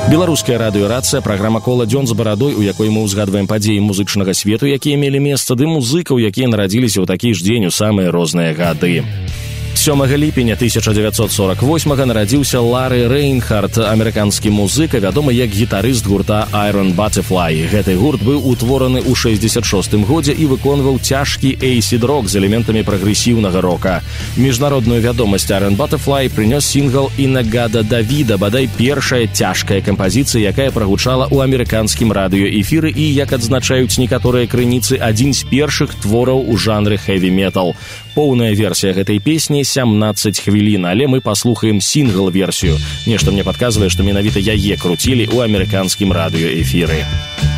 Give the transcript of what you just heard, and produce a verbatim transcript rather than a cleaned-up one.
Беларуская радыёрацыя, праграма «Кола дзён з барадой», у якой мы ўзгадваем падзеі музычнага свету, якія мелі месца, ды музыкаў, якія нарадзіліся ў такі ж дзень у самыя розныя гады. сёмага ліпеня тысяча дзевяцьсот сорок восьмага нарадзіўся Лары Рэйнхард, амерыканскі музыка, вядомы як гітарыст гурта Iron Butterfly. Гэты гурт быў утвораны ў шэсцьдзесят шостым годзе і выконваў цяжкі эйсід-рок з элементамі прагрэсіўнага рока. Міжнародную вядомасць Iron Butterfly прынёс сінгл «Инагада Давида», бадай першая цяжкая кампазіцыя, якая прагучала ў амерыканскім радыёэфіры і, як адзначаюць некаторыя крыніцы, адзін з першых твораў у жанры хэві-метал. Поўная версія гэтай песні сямнаццаць хвілін, але мы паслухаем сінгл-версію. Нешта мне падказвае, што менавіта яе круцілі ў амерыканскім радыёэфіры.